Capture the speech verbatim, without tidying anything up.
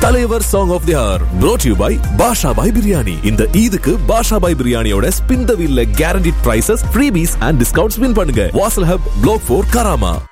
தலைவர் song of the hour brought to you by பாஷா பாய் பிரியாணி. இந்த ஈதுக்கு பாஷா பாய் பிரியாணியோட spin the வீல்ல guaranteed prices, freebies and discounts win பண்ணுங்க. வாசல் hub, Block four, Karama.